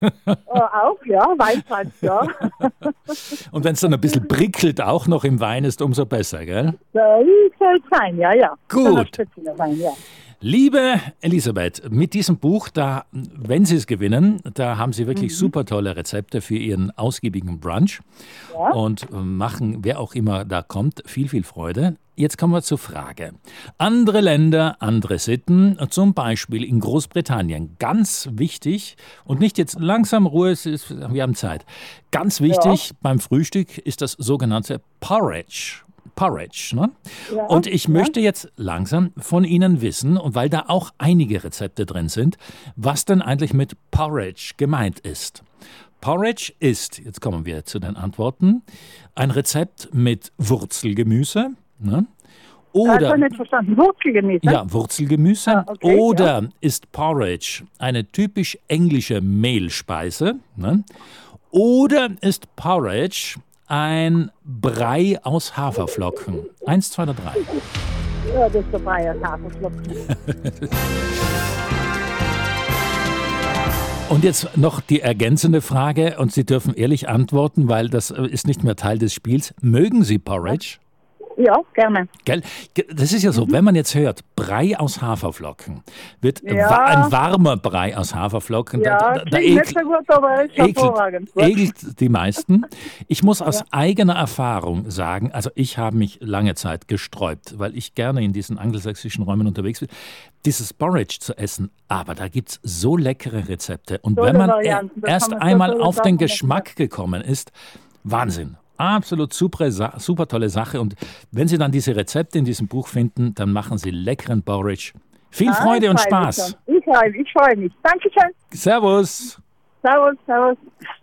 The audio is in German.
Auch, ja, Weinfranz, ja. Und wenn es dann ein bisschen prickelt, auch noch im Wein, ist umso besser, gell? So soll es sein, ja, ja. Gut. Wein, ja. Liebe Elisabeth, mit diesem Buch, da, wenn Sie es gewinnen, da haben Sie wirklich super tolle Rezepte für Ihren ausgiebigen Brunch und machen, wer auch immer da kommt, viel, viel Freude. Jetzt kommen wir zur Frage. Andere Länder, andere Sitten, zum Beispiel in Großbritannien, ganz wichtig, und nicht jetzt langsam Ruhe, wir haben Zeit. Ganz wichtig beim Frühstück ist das sogenannte Porridge. Porridge, ne? Ja, und ich möchte jetzt langsam von Ihnen wissen, und weil da auch einige Rezepte drin sind, was denn eigentlich mit Porridge gemeint ist. Porridge ist, jetzt kommen wir zu den Antworten, ein Rezept mit Wurzelgemüse, ne? Ich habe nicht verstanden. Wurzelgemüse? Ja, Wurzelgemüse. Okay, oder ist Porridge eine typisch englische Mehlspeise, ne? Oder ist Porridge ein Brei aus Haferflocken? 1, 2 oder 3? Ja, das ist der Brei aus Haferflocken. Und jetzt noch die ergänzende Frage, und Sie dürfen ehrlich antworten, weil das ist nicht mehr Teil des Spiels. Mögen Sie Porridge? Ja, gerne. Gell? Das ist ja so, wenn man jetzt hört, Brei aus Haferflocken, wird ein warmer Brei aus Haferflocken, Ja, da nicht so gut, aber ist hervorragend. ekelt die meisten. Ich muss aus eigener Erfahrung sagen, also ich habe mich lange Zeit gesträubt, weil ich gerne in diesen angelsächsischen Räumen unterwegs bin, dieses Porridge zu essen, aber da gibt es so leckere Rezepte. Und wenn man erst einmal auf den Geschmack gekommen ist, Wahnsinn. Absolut super tolle Sache. Und wenn Sie dann diese Rezepte in diesem Buch finden, dann machen Sie leckeren Porridge. Viel Freude und Spaß. Ich freue mich. Dankeschön. Servus. Servus.